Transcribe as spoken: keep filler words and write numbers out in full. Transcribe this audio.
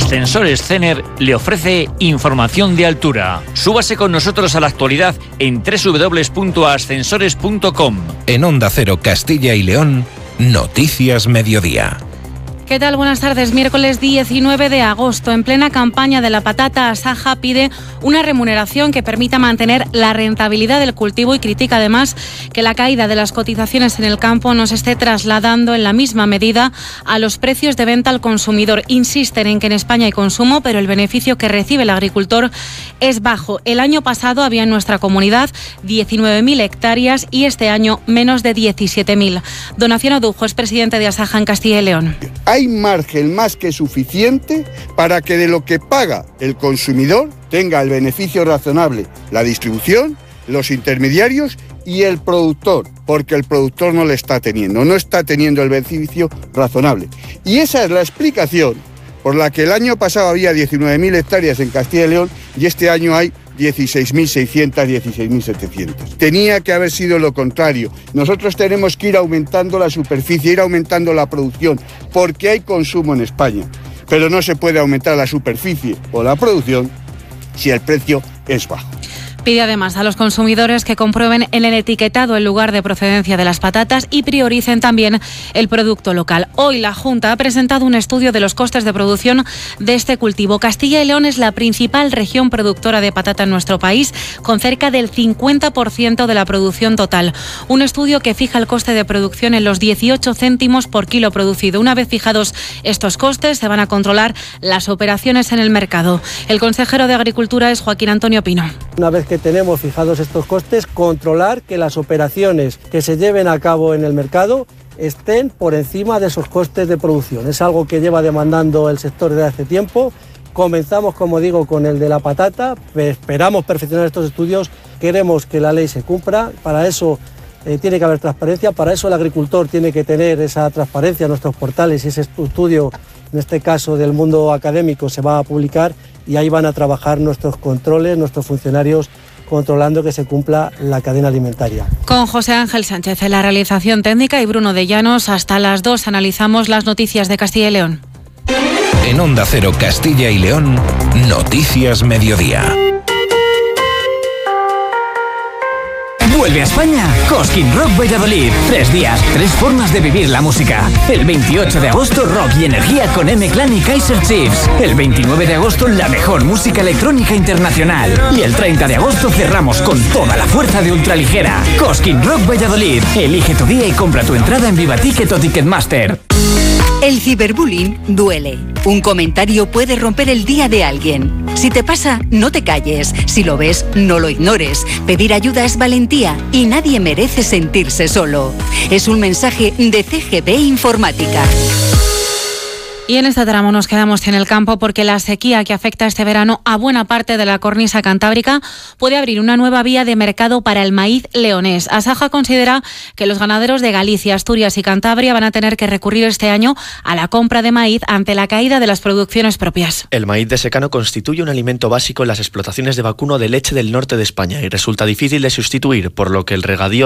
Ascensores Cener le ofrece información de altura. Súbase con nosotros a la actualidad en doble u doble u doble u punto ascensores punto com. En Onda Cero Castilla y León, Noticias Mediodía. ¿Qué tal? Buenas tardes. Miércoles diecinueve de agosto, en plena campaña de la patata, Asaja pide una remuneración que permita mantener la rentabilidad del cultivo y critica además que la caída de las cotizaciones en el campo no se esté trasladando en la misma medida a los precios de venta al consumidor. Insisten en que en España hay consumo, pero el beneficio que recibe el agricultor es bajo. El año pasado había en nuestra comunidad diecinueve mil hectáreas y este año menos de diecisiete mil. Donación Odujo es presidente de Asaja en Castilla y León. Hay margen más que suficiente para que de lo que paga el consumidor tenga el beneficio razonable la distribución, los intermediarios y el productor, porque el productor no le está teniendo, no está teniendo el beneficio razonable. Y esa es la explicación por la que el año pasado había diecinueve mil hectáreas en Castilla y León y este año hay dieciséis mil seiscientos, dieciséis mil setecientos. Tenía que haber sido lo contrario. Nosotros tenemos que ir aumentando la superficie, ir aumentando la producción, porque hay consumo en España. Pero no se puede aumentar la superficie o la producción si el precio es bajo. Pide además a los consumidores que comprueben en el etiquetado el lugar de procedencia de las patatas y prioricen también el producto local. Hoy la Junta ha presentado un estudio de los costes de producción de este cultivo. Castilla y León es la principal región productora de patata en nuestro país, con cerca del cincuenta por ciento de la producción total. Un estudio que fija el coste de producción en los dieciocho céntimos por kilo producido. Una vez fijados estos costes, se van a controlar las operaciones en el mercado. El consejero de Agricultura es Joaquín Antonio Pino. Una vez que tenemos fijados estos costes, controlar que las operaciones que se lleven a cabo en el mercado estén por encima de esos costes de producción. Es algo que lleva demandando el sector desde hace tiempo. Comenzamos, como digo, con el de la patata, esperamos perfeccionar estos estudios, queremos que la ley se cumpla, para eso eh, tiene que haber transparencia, para eso el agricultor tiene que tener esa transparencia en nuestros portales y ese estudio, en este caso del mundo académico, se va a publicar y ahí van a trabajar nuestros controles, nuestros funcionarios, controlando que se cumpla la cadena alimentaria. Con José Ángel Sánchez en la realización técnica y Bruno de Llanos, hasta las dos analizamos las noticias de Castilla y León. En Onda Cero Castilla y León, Noticias Mediodía. Vuelve a España Cosquín Rock Valladolid. Tres días, tres formas de vivir la música. El veintiocho de agosto, rock y energía con M-Clan y Kaiser Chiefs. El veintinueve de agosto, la mejor música electrónica internacional. Y el treinta de agosto cerramos con toda la fuerza de Ultraligera. Cosquín Rock Valladolid. Elige tu día y compra tu entrada en Vivaticket o Ticketmaster. El ciberbullying duele. Un comentario puede romper el día de alguien. Si te pasa, no te calles. Si lo ves, no lo ignores. Pedir ayuda es valentía y nadie merece sentirse solo. Es un mensaje de C G P Informática. Y en este tramo nos quedamos en el campo porque la sequía que afecta este verano a buena parte de la cornisa cantábrica puede abrir una nueva vía de mercado para el maíz leonés. Asaja considera que los ganaderos de Galicia, Asturias y Cantabria van a tener que recurrir este año a la compra de maíz ante la caída de las producciones propias. El maíz de secano constituye un alimento básico en las explotaciones de vacuno de leche del norte de España y resulta difícil de sustituir, por lo que el regadío